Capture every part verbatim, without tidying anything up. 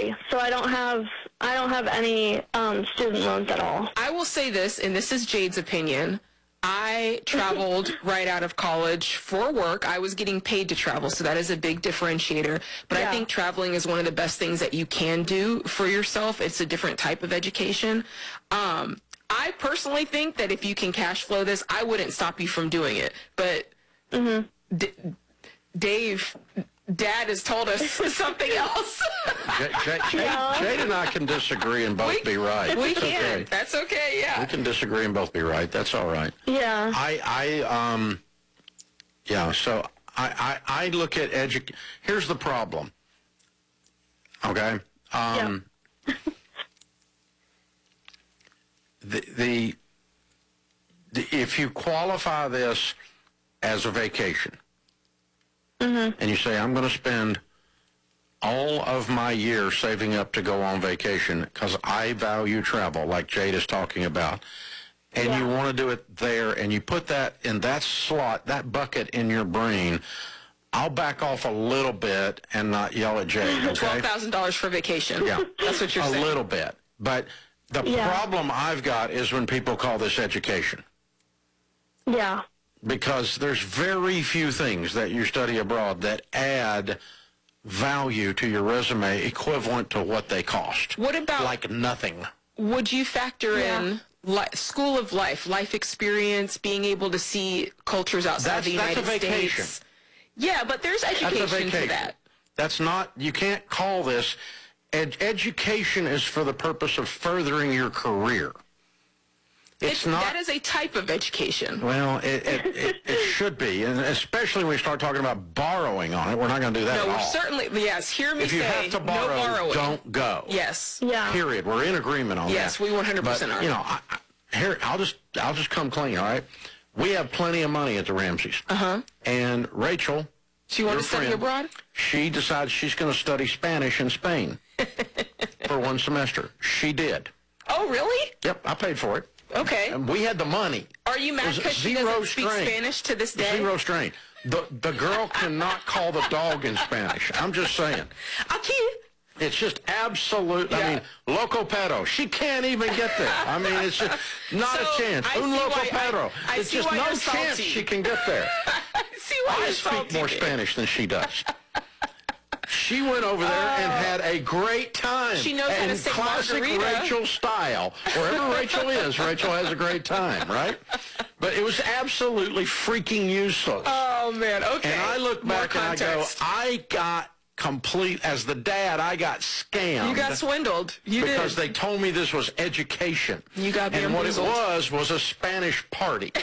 military, so I don't have I don't have any um, student loans at all. I will say this, and this is Jade's opinion. I traveled right out of college for work. I was getting paid to travel, so that is a big differentiator. But yeah. I think traveling is one of the best things that you can do for yourself. It's a different type of education. Um, I personally think that if you can cash flow this, I wouldn't stop you from doing it. But mm-hmm. D- Dave... Dad has told us something else. Jade, Jade, Jade, Jade and I can disagree and both we, be right. We That's can. Okay. That's okay, yeah. We can disagree and both be right. That's all right. Yeah. I, I um, yeah, so I, I, I look at edu... Here's the problem. Okay? Um, yeah. the, the, the, if you qualify this as a vacation, mm-hmm. and you say, I'm going to spend all of my year saving up to go on vacation because I value travel, like Jade is talking about, and yeah. you want to do it there, and you put that in that slot, that bucket in your brain, I'll back off a little bit and not yell at Jade, okay? twelve thousand dollars for vacation. Yeah. That's what you're a saying. A little bit. But the yeah. problem I've got is when people call this education. Yeah. Because there's very few things that you study abroad that add value to your resume equivalent to what they cost. What about... Like nothing. Would you factor yeah. in li- school of life, life experience, being able to see cultures outside that's, the United that's a vacation. States? Yeah, but there's education that's a vacation. to that. That's not... You can't call this... Ed- education is for the purpose of furthering your career. It's, it's not. That is a type of education. Well, it, it, it, it should be, and especially when we start talking about borrowing on it. We're not going to do that no, at we're all. certainly, yes, hear me if you say, have to borrow, no borrowing. Don't go. Yes. Yeah. Period. We're in agreement on yes, that. Yes, we one hundred percent but, are. You know, I, I, here, I'll just, I'll just come clean, all right? We have plenty of money at the Ramseys. Uh-huh. And Rachel, she wants to study friend, abroad? She decides she's going to study Spanish in Spain for one semester. She did. Oh, really? Yep, I paid for it. Okay. And we had the money. Are you mad because she doesn't speak strain. Spanish to this day? Zero strain. The the girl cannot call the dog in Spanish. I'm just saying. Aquí. It's just absolute. Yeah. I mean, loco pero. She can't even get there. I mean, it's just not so, a chance. I Un loco why, pero. I, I it's just no chance she can get there. I see why I you're speak salty, more man. Spanish than she does. She went over there uh, and had a great time. She knows how to say classic margarita. Rachel style. Wherever Rachel is, Rachel has a great time, right? But it was absolutely freaking useless. Oh, man, okay. And I look More back context. and I go, I got complete, as the dad, I got scammed. You got swindled. You because did. they told me this was education. You got And what it bamboozled. was was a Spanish party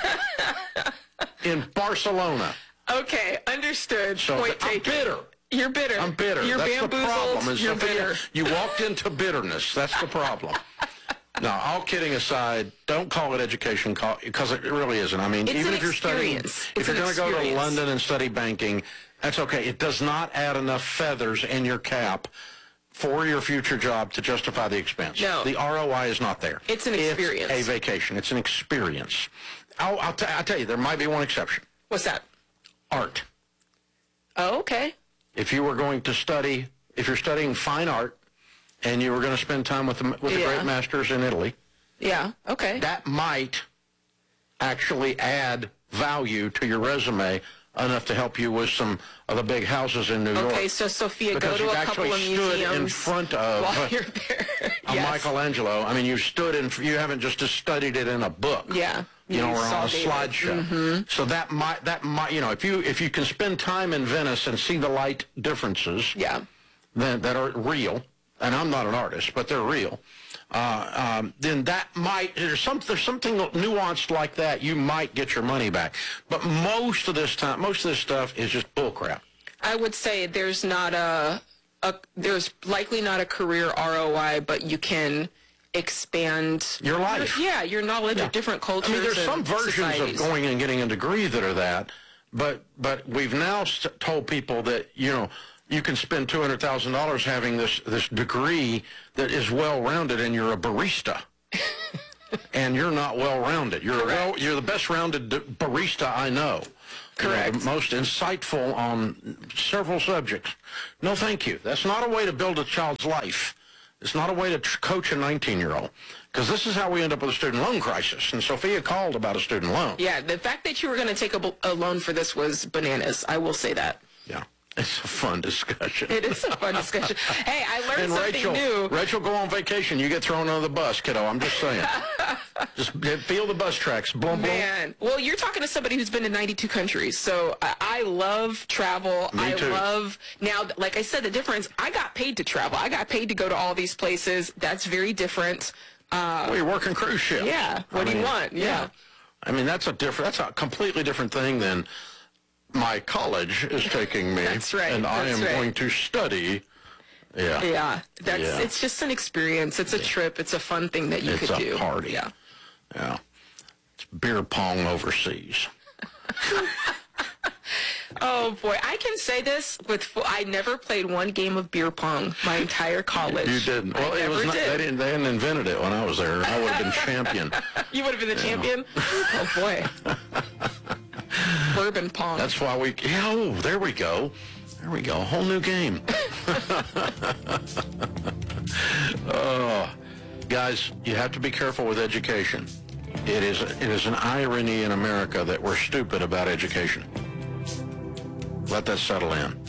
in Barcelona. Okay, understood. So Point I'm taken. bitter. You're bitter. I'm bitter. You're That's the bamboozled. problem. Is You're the thing- bitter. You walked into bitterness. That's the problem. No, all kidding aside, don't call it education because it really isn't. I mean, It's even an if you're studying, experience. if It's you're an going to go to experience. London and study banking, that's okay. It does not add enough feathers in your cap for your future job to justify the expense. No. The R O I is not there. It's an experience. It's a vacation. It's an experience. I'll, I'll, t- I'll tell you, there might be one exception. What's that? Art. Oh, okay. If you were going to study, if you're studying fine art, and you were going to spend time with the, with the Yeah. great masters in Italy, Yeah, okay. that might actually add value to your resume enough to help you with some of the big houses in New York. Okay, so Sophia, because go to you a couple actually of stood museums in front of while you're there. a Yes. Michelangelo. I mean, you stood in. You haven't just studied it in a book. Yeah. You know, You or saw on a David. slideshow. Mm-hmm. So that might that might you know if you if you can spend time in Venice and see the light differences. Yeah. That, that are real, and I'm not an artist, but they're real, uh, um, then that might, there's, some, there's something nuanced like that, you might get your money back. But most of this time, most of this stuff is just bullcrap. I would say there's not a, a there's likely not a career R O I, but you can expand Your life. Your, yeah, your knowledge Yeah. of different cultures. I mean, there's some and versions societies. of going and getting a degree that are that, but but we've now st- told people that, you know, you can spend two hundred thousand dollars having this, this degree that is well-rounded, and you're a barista. And you're not well-rounded. You're a well, you're the best-rounded d- barista I know. Correct. You know, the most insightful on several subjects. No, thank you. That's not a way to build a child's life. It's not a way to tr- coach a nineteen-year-old. Because this is how we end up with a student loan crisis. And Sophia called about a student loan. Yeah, the fact that you were going to take a, a loan for this was bananas. I will say that. Yeah. It's a fun discussion. It is a fun discussion. Hey, I learned and something Rachel, new. Rachel, go on vacation. You get thrown under the bus, kiddo. I'm just saying. Just feel the bus tracks. Boom, boom. Man, well, you're talking to somebody who's been in ninety-two countries. So I, I love travel. Me I too. love, now, like I said, the difference, I got paid to travel. I got paid to go to all these places. That's very different. Uh, well, you're working cruise ships. Yeah. What I do mean, you want? Yeah. yeah. I mean, that's a different, that's a completely different thing than my college is taking me. That's right. And I That's am right. going to study. Yeah. Yeah. That's, Yeah. it's just an experience. It's a trip. It's a fun thing that you It's could a do. party. Yeah. Yeah. It's beer pong overseas. Oh boy, I can say this with full, I never played one game of beer pong my entire college. You didn't. Well, I it was never not, did. they didn't. They hadn't invented it when I was there. I would have been champion. You would have been the champion? Oh boy. Bourbon pong. That's why we. Yeah, oh, there we go. There we go. A whole new game. Oh, guys, you have to be careful with education. It is. It is an irony in America that we're stupid about education. Let that settle in.